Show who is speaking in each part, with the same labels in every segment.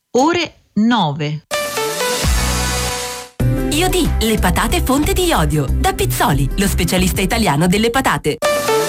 Speaker 1: ore 9.
Speaker 2: Iodi, le patate fonte di iodio. Da Pizzoli, lo specialista italiano delle patate.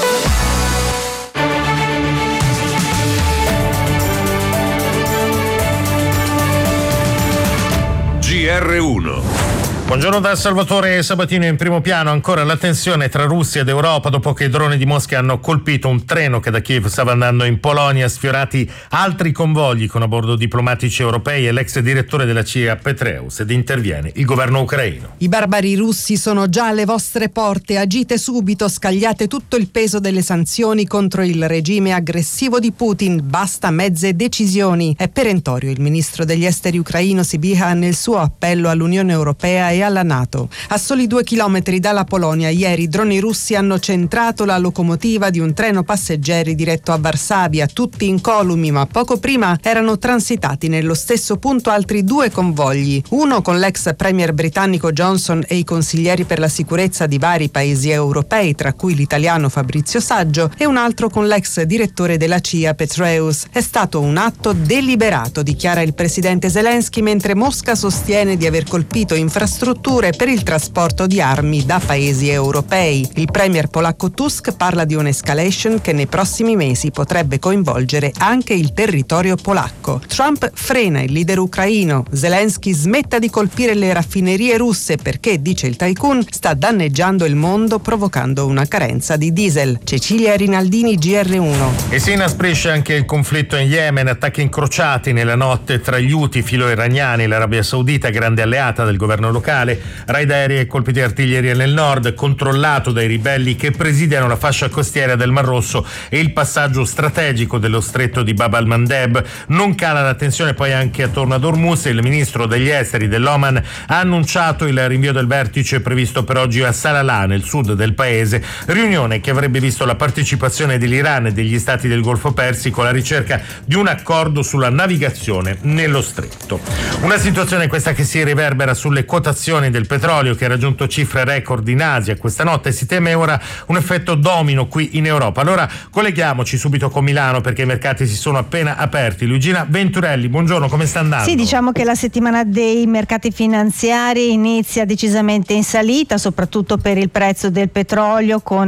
Speaker 3: GR1.
Speaker 4: Buongiorno da Salvatore Sabatino. In primo piano ancora la tensione tra Russia ed Europa dopo che i droni di Mosca hanno colpito un treno che da Kiev stava andando in Polonia, sfiorati altri convogli con a bordo diplomatici europei e l'ex direttore della CIA Petreus, ed interviene il governo ucraino.
Speaker 5: I barbari russi sono già alle vostre porte, agite subito, scagliate tutto il peso delle sanzioni contro il regime aggressivo di Putin, basta mezze decisioni. È perentorio il ministro degli esteri ucraino Sybiha nel suo appello all'Unione Europea e alla NATO. A soli 2 chilometri dalla Polonia, ieri i droni russi hanno centrato la locomotiva di un treno passeggeri diretto a Varsavia, tutti incolumi, ma poco prima erano transitati nello stesso punto altri 2 convogli, uno con l'ex premier britannico Johnson e i consiglieri per la sicurezza di vari paesi europei, tra cui l'italiano Fabrizio Saggio, e un altro con l'ex direttore della CIA Petreus. È stato un atto deliberato, dichiara il presidente Zelensky, mentre Mosca sostiene di aver colpito infrastrutture per il trasporto di armi da paesi europei. Il premier polacco Tusk parla di un'escalation che nei prossimi mesi potrebbe coinvolgere anche il territorio polacco. Trump frena il leader ucraino. Zelensky smetta di colpire le raffinerie russe perché, dice il tycoon, sta danneggiando il mondo provocando una carenza di diesel. Cecilia Rinaldini, GR1.
Speaker 4: E si inasprisce anche il conflitto in Yemen, attacchi incrociati nella notte tra gli Houthi filo-iraniani, l'Arabia Saudita, grande alleata del governo locale, raid aerei e colpi di artiglieria nel nord, controllato dai ribelli che presidiano la fascia costiera del Mar Rosso e il passaggio strategico dello stretto di Bab al-Mandeb. Non cala la tensione poi anche attorno ad Hormuz. Il ministro degli esteri dell'Oman ha annunciato il rinvio del vertice previsto per oggi a Salalah, nel sud del paese, riunione che avrebbe visto la partecipazione dell'Iran e degli stati del Golfo Persico alla ricerca di un accordo sulla navigazione nello stretto. Una situazione questa che si riverbera sulle quotazioni del petrolio, che ha raggiunto cifre record in Asia questa notte. Si teme ora un effetto domino qui in Europa. Allora colleghiamoci subito con Milano, perché i mercati si sono appena aperti. Luigina Venturelli, buongiorno, come sta andando?
Speaker 6: Sì, diciamo che la settimana dei mercati finanziari inizia decisamente in salita, soprattutto per il prezzo del petrolio, con